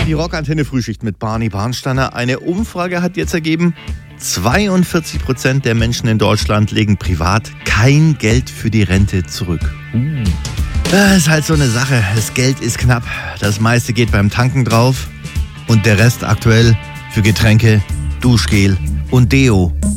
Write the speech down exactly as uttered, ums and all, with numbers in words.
Die Rockantenne Frühschicht mit Barney Barnsteiner. Eine Umfrage hat jetzt ergeben, zweiundvierzig Prozent der Menschen in Deutschland legen privat kein Geld für die Rente zurück. Uh. Das ist halt so eine Sache. Das Geld ist knapp. Das meiste geht beim Tanken drauf. Und der Rest aktuell für Getränke, Duschgel und Deo.